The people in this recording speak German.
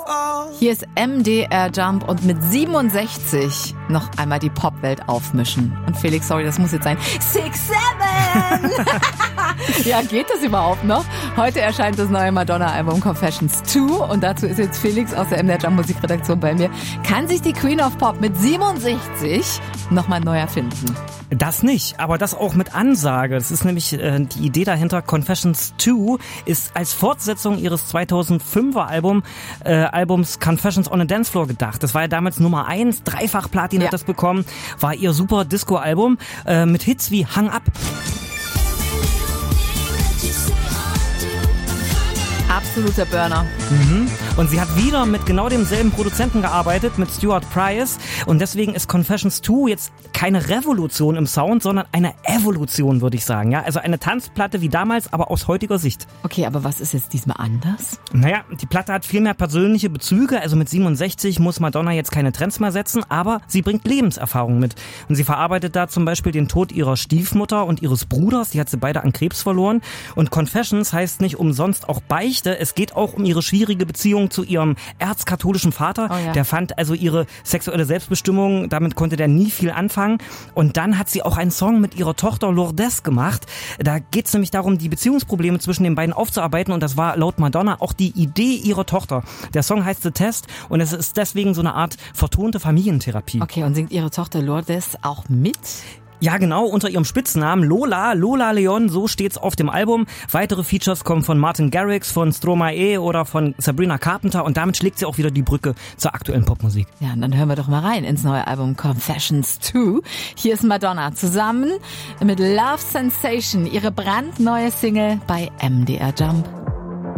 Hier ist MDR Jump und mit 67 noch einmal die Popwelt aufmischen. Und Felix, sorry, das muss jetzt sein. 6'7! Ja, geht das überhaupt noch? Heute erscheint das neue Madonna-Album Confessions 2 und dazu ist jetzt Felix aus der MDR Jump Musikredaktion bei mir. Kann sich die Queen of Pop mit 67 nochmal neu erfinden? Das nicht, aber das auch mit Ansage. Das ist nämlich die Idee dahinter. Confessions 2 ist als Fortsetzung ihres 2005er Albums Confessions on a Dance Floor gedacht. Das war ja damals Nummer 1, Dreifach-Platin hat das bekommen. War ihr super Disco-Album mit Hits wie Hang Up. Absoluter Burner. Und sie hat wieder mit genau demselben Produzenten gearbeitet, mit Stuart Price. Und deswegen ist Confessions 2 jetzt keine Revolution im Sound, sondern eine Evolution, würde ich sagen. Ja, also eine Tanzplatte wie damals, aber aus heutiger Sicht. Okay, aber was ist jetzt diesmal anders? Naja, die Platte hat viel mehr persönliche Bezüge. Also mit 67 muss Madonna jetzt keine Trends mehr setzen, aber sie bringt Lebenserfahrung mit. Und sie verarbeitet da zum Beispiel den Tod ihrer Stiefmutter und ihres Bruders. Die hat sie beide an Krebs verloren. Und Confessions heißt nicht umsonst auch Beichte. Es geht auch um ihre schwierige Beziehung zu ihrem erzkatholischen Vater. Oh ja. Der fand also ihre sexuelle Selbstbestimmung, damit konnte der nie viel anfangen. Und dann hat sie auch einen Song mit ihrer Tochter Lourdes gemacht. Da geht es nämlich darum, die Beziehungsprobleme zwischen den beiden aufzuarbeiten. Und das war laut Madonna auch die Idee ihrer Tochter. Der Song heißt The Test und es ist deswegen so eine Art vertonte Familientherapie. Okay, und singt ihre Tochter Lourdes auch mit? Ja, genau, unter ihrem Spitznamen Lola Leon, so steht's auf dem Album. Weitere Features kommen von Martin Garrix, von Stromae oder von Sabrina Carpenter und damit schlägt sie auch wieder die Brücke zur aktuellen Popmusik. Ja, und dann hören wir doch mal rein ins neue Album Confessions 2. Hier ist Madonna zusammen mit Love Sensation, ihre brandneue Single bei MDR Jump.